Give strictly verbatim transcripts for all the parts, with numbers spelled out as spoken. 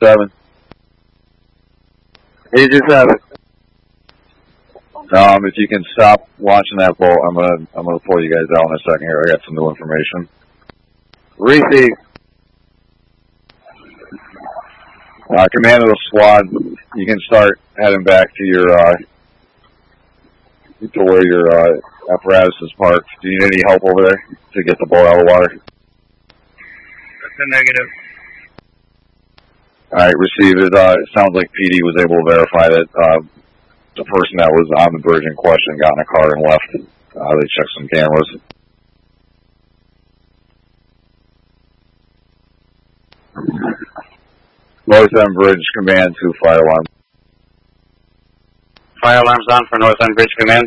seven. Aegis seven. Um, if you can stop launching that boat, I'm gonna I'm gonna pull you guys out in a second here. I got some new information. Receive. Uh, command of the squad, you can start heading back to your uh, to where your uh, apparatus is parked. Do you need any help over there to get the boat out of the water? That's a negative. All right, receive it. Uh, it sounds like P D was able to verify that uh, the person that was on the bridge in question got in a car and left. Uh, they checked some cameras. North End Bridge Command to fire alarm. Fire alarms on for North End Bridge Command.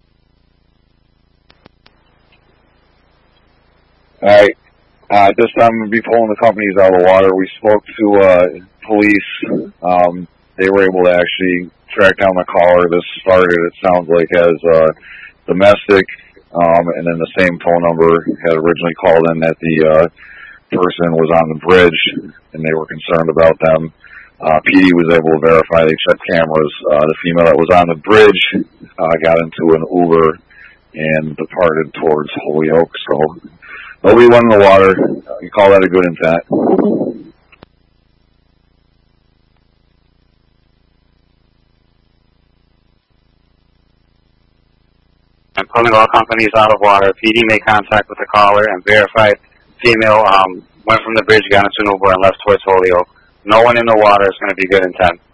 Alright, uh, this time I'm going to be pulling the companies out of the water. We spoke to uh, police. Um, they were able to actually track down the caller. This started, it sounds like, as uh, domestic, um, and then the same phone number had originally called in that the uh, person was on the bridge, and they were concerned about them. Uh, P D was able to verify. They checked cameras. Uh, the female that was on the bridge uh, got into an Uber and departed towards Holyoke. So nobody went in the water. Uh, you call that a good intent. I'm pulling all companies out of water. P D made contact with the caller and verified female um, went from the bridge, got into an Uber, and left towards Holyoke. No one in the water is going to be good intent.